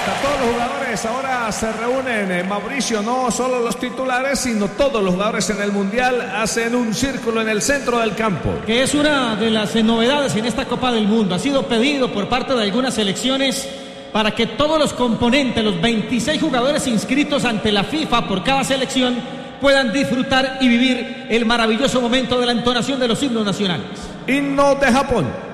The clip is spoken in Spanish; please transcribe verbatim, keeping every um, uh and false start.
respuesta. Todos los jugadores ahora se reúnen, eh, Mauricio, no solo los titulares, sino todos los jugadores en el Mundial hacen un círculo en el centro del campo. Que es una de las eh, novedades en esta Copa del Mundo. Ha sido pedido por parte de algunas selecciones para que todos los componentes, los veintiséis jugadores inscritos ante la FIFA por cada selección, puedan disfrutar y vivir el maravilloso momento de la entonación de los himnos nacionales. Himno de Japón.